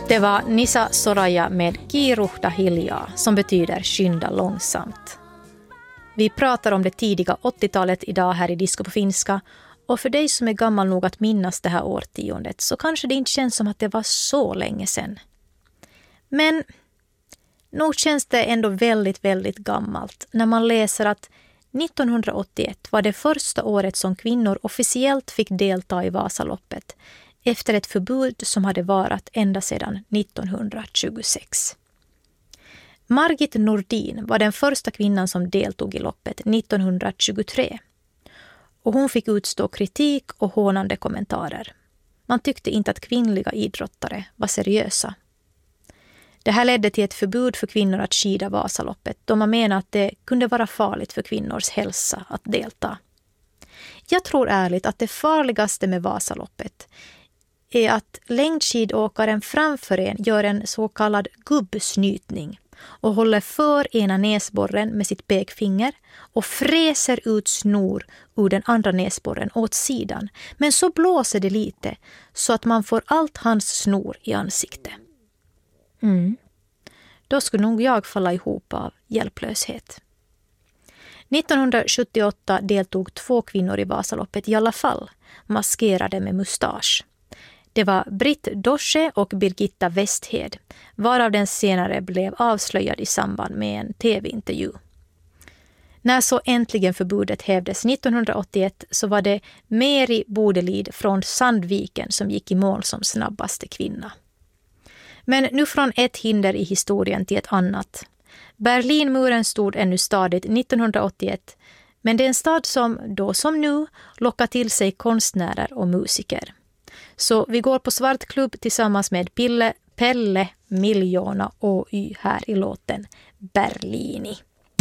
Det var Nisa Soraya med Kiiruhda hiljaa, som betyder skynda långsamt. Vi pratar om det tidiga 80-talet idag här i Disco på finska, och för dig som är gammal nog att minnas det här årtiondet så kanske det inte känns som att det var så länge sedan. Men nog känns det ändå väldigt, väldigt gammalt när man läser att 1981 var det första året som kvinnor officiellt fick delta i Vasaloppet efter ett förbud som hade varat ända sedan 1926. Margit Nordin var den första kvinnan som deltog i loppet 1923. Och hon fick utstå kritik och hånande kommentarer. Man tyckte inte att kvinnliga idrottare var seriösa. Det här ledde till ett förbud för kvinnor att skida Vasaloppet, då man menar att det kunde vara farligt för kvinnors hälsa att delta. Jag tror ärligt att det farligaste med Vasaloppet är att längdskidåkaren framför en gör en så kallad gubbsnytning och håller för ena näsborren med sitt pekfinger och fräser ut snor ur den andra näsborren åt sidan. Men så blåser det lite så att man får allt hans snor i ansiktet. Då skulle nog jag falla ihop av hjälplöshet. 1978 deltog 2 kvinnor i Vasaloppet i alla fall, maskerade med mustasch. Det var Britt Dosche och Birgitta Westhed, varav den senare blev avslöjad i samband med en tv-intervju. När så äntligen förbudet hävdes 1981 så var det Meri Bodelid från Sandviken som gick i mål som snabbaste kvinna. Men nu från ett hinder i historien till ett annat. Berlinmuren stod ännu stadigt 1981, men det är en stad som då som nu lockar till sig konstnärer och musiker. Så vi går på Svartklubb tillsammans med Pelle, Miljona och Y här i låten Berlini.